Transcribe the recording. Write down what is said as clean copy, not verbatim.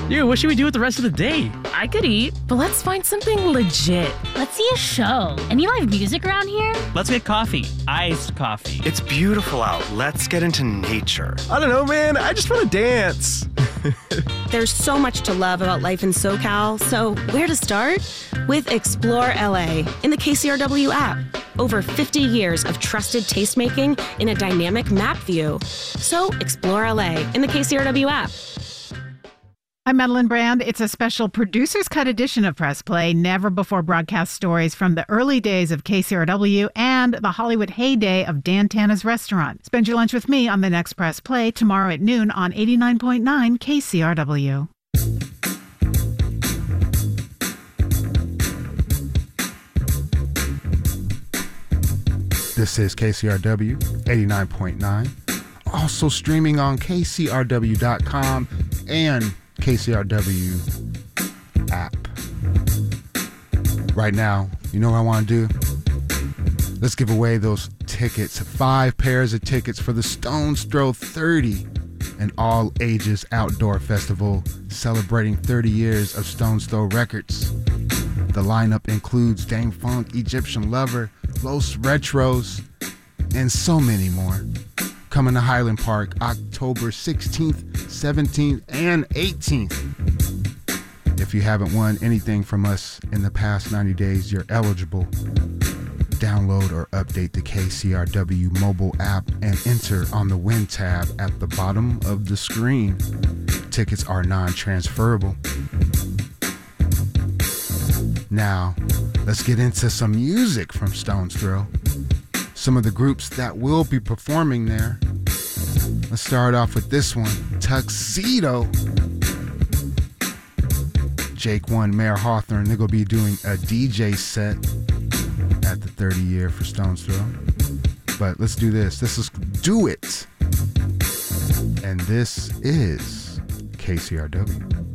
Dude, what should we do with the rest of the day? I could eat, but let's find something legit. Let's see a show. Any live music around here? Let's get coffee. Iced coffee. It's beautiful out. Let's get into nature. I don't know, man. I just want to dance. There's so much to love about life in SoCal, so where to start? With Explore LA in the KCRW app. Over 50 years of trusted tastemaking in a dynamic map view. So explore LA in the KCRW app. I'm Madeline Brand. It's a special producer's cut edition of Press Play, never before broadcast stories from the early days of KCRW and the Hollywood heyday of Dan Tana's Restaurant. Spend your lunch with me on the next Press Play tomorrow at noon on 89.9 KCRW. This is KCRW 89.9. Also streaming on KCRW.com and KCRW app. Right now, you know what I want to do? Let's give away those tickets, 5 pairs of tickets for the Stones Throw 30, an all-ages outdoor festival celebrating 30 years of Stones Throw records. The lineup includes Dame Funk, Egyptian Lover, Los Retros, and so many more. Coming to Highland Park October 16th, 17th, and 18th. If you haven't won anything from us in the past 90 days, you're eligible. Download or update the KCRW mobile app and enter on the Win tab at the bottom of the screen. Tickets are non-transferable. Now, let's get into some music from Stones Throw. Some of the groups that will be performing there. Let's start off with this one, Tuxedo. Jake One, Mayor Hawthorne, they're going to be doing a DJ set at the 30 year for Stones Throw. But let's do this. This is Do It. And this is KCRW.